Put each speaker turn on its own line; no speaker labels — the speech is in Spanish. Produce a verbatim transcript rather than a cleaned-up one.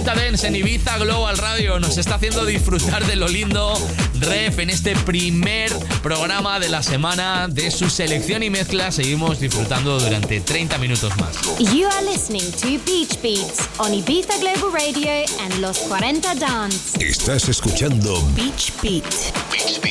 cuarenta Dance en Ibiza Global Radio. Nos está haciendo disfrutar de lo lindo Ref en este primer programa de la semana de su selección y mezcla. Seguimos disfrutando durante treinta minutos más.
You are listening to Beach Beats on Ibiza Global Radio and Los cuarenta Dance.
Estás escuchando
Beach Beat.
Beach Beat.